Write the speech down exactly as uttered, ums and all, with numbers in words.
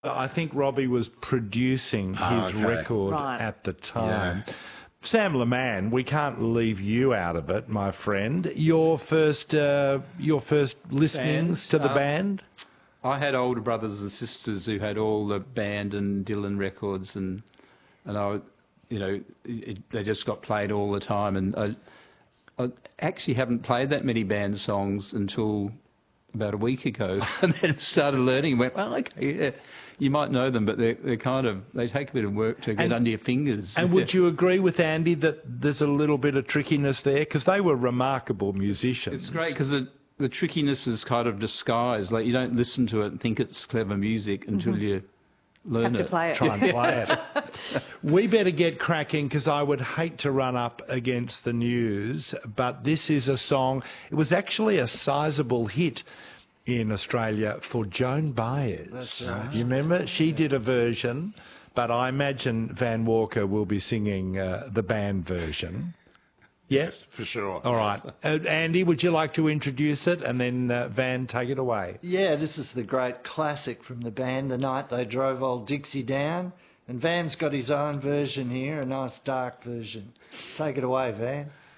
I think Robbie was producing his Oh, okay. record Right. at the time. Yeah. Sam Leman, we can't leave you out of it, my friend. Your first, uh, your first listenings Band, to the um, band. I had older brothers and sisters who had all the band and Dylan records, and and I, you know, it, they just got played all the time. And I, I actually haven't played that many band songs until about a week ago, and then started learning. And went, well, okay, yeah, you might know them, but they're they're kind of they take a bit of work to get And- under your fingers. And would you agree with Andy that there's a little bit of trickiness there? Because they were remarkable musicians. It's great because the, the trickiness is kind of disguised. Like, you don't listen to it and think it's clever music until you learn Have to it. play it. Try and play it. We better get cracking because I would hate to run up against the news, but this is a song. It was actually a sizable hit in Australia for Joan Baez. That's right. You remember? She did a version, but I imagine Van Walker will be singing uh, the band version. Yes? For sure. All right. Uh, Andy, would you like to introduce it and then uh, Van, take it away? Yeah, this is the great classic from the band, The Night They Drove Old Dixie Down. And Van's got his own version here, a nice dark version. Take it away, Van.